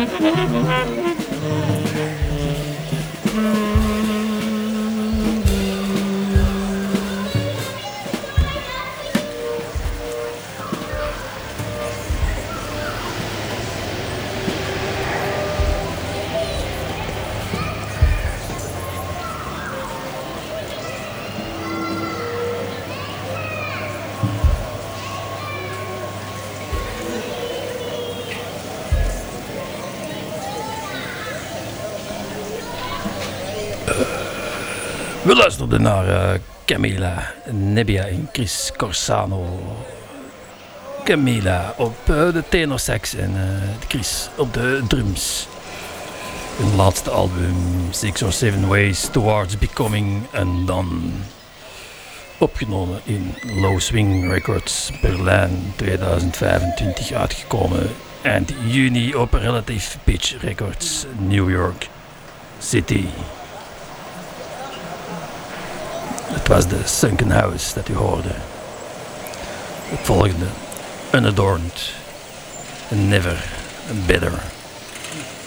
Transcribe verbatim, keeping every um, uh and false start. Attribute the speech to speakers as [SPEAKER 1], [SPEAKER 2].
[SPEAKER 1] We luisterden naar uh, Camila Nebbia en Chris Corsano. Camila op uh, de tenorsax en uh, Chris op de drums. Hun laatste album Six or Seven Ways Towards Becoming Undone. Opgenomen in Low Swing Records Berlijn tweeduizend vijfentwintig, uitgekomen eind juni op Relative Pitch Records New York City. Het was de Sunken House dat u hoorde. Het volgende, Unadorned, Never Better.